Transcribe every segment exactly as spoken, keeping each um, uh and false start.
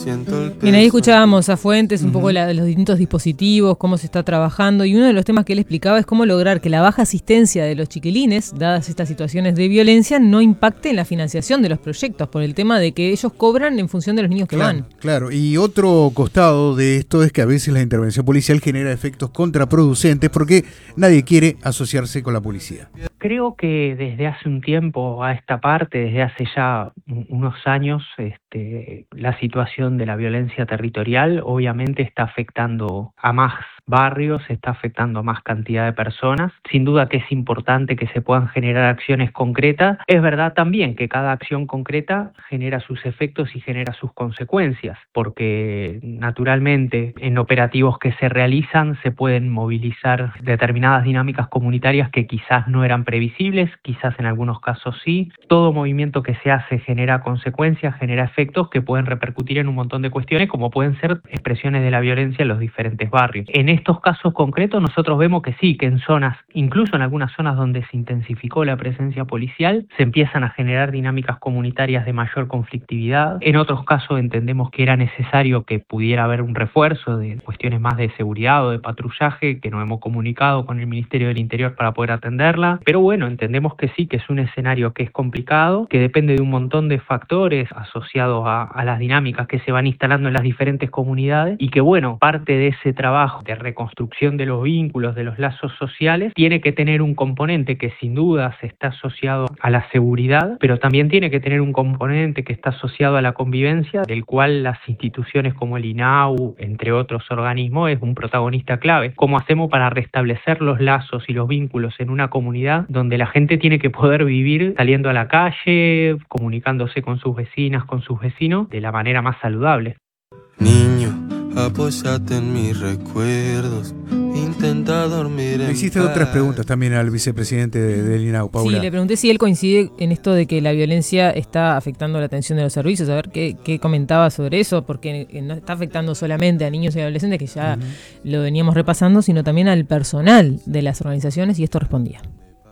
Bien, ahí escuchábamos a Fuentes un uh-huh. poco la, los distintos dispositivos, cómo se está trabajando, y uno de los temas que él explicaba es cómo lograr que la baja asistencia de los chiquilines, dadas estas situaciones de violencia, no impacte en la financiación de los proyectos, por el tema de que ellos cobran en función de los niños que claro, van. Claro, y otro costado de esto es que a veces la intervención policial genera efectos contraproducentes porque nadie quiere asociarse con la policía. Creo que desde hace un tiempo a esta parte, desde hace ya unos años, este, la situación de la violencia territorial obviamente está afectando a más barrios, está afectando a más cantidad de personas. Sin duda que es importante que se puedan generar acciones concretas. Es verdad también que cada acción concreta genera sus efectos y genera sus consecuencias, porque naturalmente en operativos que se realizan se pueden movilizar determinadas dinámicas comunitarias que quizás no eran previsibles, quizás en algunos casos sí. Todo movimiento que se hace genera consecuencias, genera efectos que pueden repercutir en un montón de cuestiones, como pueden ser expresiones de la violencia en los diferentes barrios. En estos casos concretos nosotros vemos que sí, que en zonas, incluso en algunas zonas donde se intensificó la presencia policial, se empiezan a generar dinámicas comunitarias de mayor conflictividad. En otros casos entendemos que era necesario que pudiera haber un refuerzo de cuestiones más de seguridad o de patrullaje, que nos hemos comunicado con el Ministerio del Interior para poder atenderla. Pero bueno, entendemos que sí, que es un escenario que es complicado, que depende de un montón de factores asociados a, a las dinámicas que se van instalando en las diferentes comunidades, y que bueno, parte de ese trabajo de reconstrucción de los vínculos, de los lazos sociales, tiene que tener un componente que sin duda se está asociado a la seguridad, pero también tiene que tener un componente que está asociado a la convivencia, del cual las instituciones como el INAU, entre otros organismos, es un protagonista clave. ¿Cómo hacemos para restablecer los lazos y los vínculos en una comunidad donde la gente tiene que poder vivir saliendo a la calle, comunicándose con sus vecinas, con sus vecinos, de la manera más saludable? Niño, apóyate en mis recuerdos, intenta dormir en Le hiciste otras preguntas también al vicepresidente del INAU, Paula. Sí, le pregunté si él coincide en esto de que la violencia está afectando la atención de los servicios, a ver qué, qué comentaba sobre eso, porque no está afectando solamente a niños y adolescentes, que ya uh-huh. lo veníamos repasando, sino también al personal de las organizaciones, y esto respondía.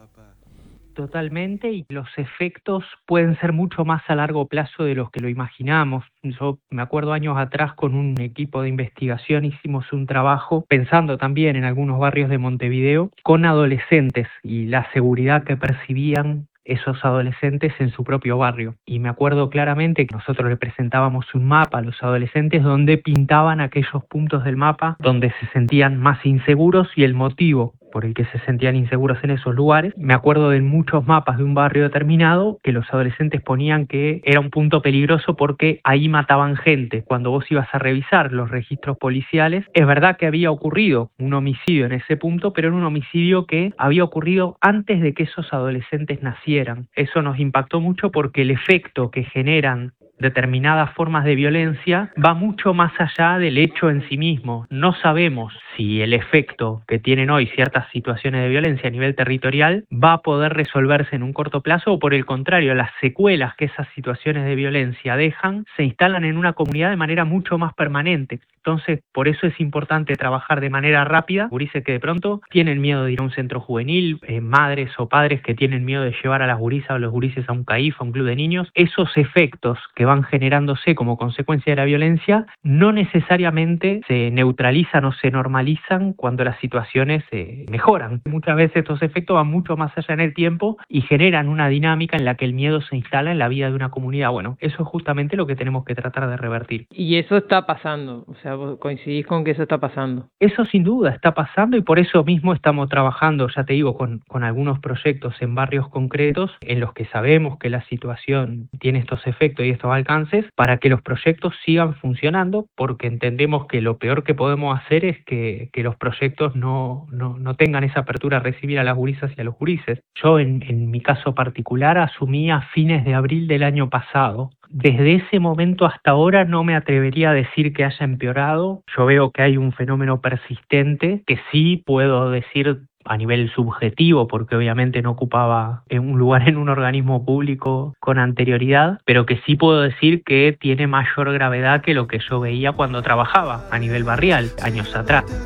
Totalmente, y los efectos pueden ser mucho más a largo plazo de los que lo imaginamos. Yo me acuerdo años atrás, con un equipo de investigación hicimos un trabajo pensando también en algunos barrios de Montevideo con adolescentes y la seguridad que percibían esos adolescentes en su propio barrio. Y me acuerdo claramente que nosotros le presentábamos un mapa a los adolescentes donde pintaban aquellos puntos del mapa donde se sentían más inseguros y el motivo por el que se sentían inseguros en esos lugares. Me acuerdo de muchos mapas de un barrio determinado que los adolescentes ponían que era un punto peligroso porque ahí mataban gente. Cuando vos ibas a revisar los registros policiales, es verdad que había ocurrido un homicidio en ese punto, pero era un homicidio que había ocurrido antes de que esos adolescentes nacieran. Eso nos impactó mucho porque el efecto que generan determinadas formas de violencia va mucho más allá del hecho en sí mismo. No sabemos si el efecto que tienen hoy ciertas situaciones de violencia a nivel territorial va a poder resolverse en un corto plazo, o por el contrario, las secuelas que esas situaciones de violencia dejan se instalan en una comunidad de manera mucho más permanente. Entonces, por eso es importante trabajar de manera rápida. Gurises que de pronto tienen miedo de ir a un centro juvenil, eh, madres o padres que tienen miedo de llevar a las gurisas o los gurises a un CAIF, a un club de niños. Esos efectos que van generándose como consecuencia de la violencia no necesariamente se neutralizan o se normalizan cuando las situaciones eh, mejoran. Muchas veces estos efectos van mucho más allá en el tiempo y generan una dinámica en la que el miedo se instala en la vida de una comunidad. Bueno, eso es justamente lo que tenemos que tratar de revertir. Y eso está pasando, o sea, vos coincidís con que eso está pasando. Eso sin duda está pasando, y por eso mismo estamos trabajando, ya te digo, con, con algunos proyectos en barrios concretos en los que sabemos que la situación tiene estos efectos y estos alcances, para que los proyectos sigan funcionando, porque entendemos que lo peor que podemos hacer es que, que los proyectos no, no, no tengan esa apertura a recibir a las gurisas y a los gurises. Yo en, en mi caso particular asumí a fines de abril del año pasado. Desde ese momento hasta ahora no me atrevería a decir que haya empeorado. Yo veo que hay un fenómeno persistente que sí puedo decir a nivel subjetivo, porque obviamente no ocupaba un lugar en un organismo público con anterioridad, pero que sí puedo decir que tiene mayor gravedad que lo que yo veía cuando trabajaba a nivel barrial años atrás.